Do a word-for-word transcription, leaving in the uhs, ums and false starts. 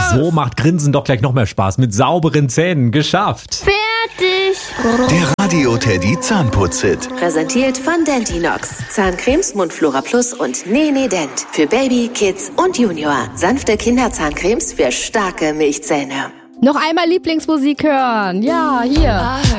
So macht Grinsen doch gleich noch mehr Spaß. Mit sauberen Zähnen. Geschafft. Fertig. Der Radio Teddy Zahnputz-Hit. Präsentiert von Dentinox. Zahncremes, Mundflora Plus und Nene Dent. Für Baby, Kids und Junior. Sanfte Kinderzahncremes für starke Milchzähne. Noch einmal Lieblingsmusik hören. Ja, hier.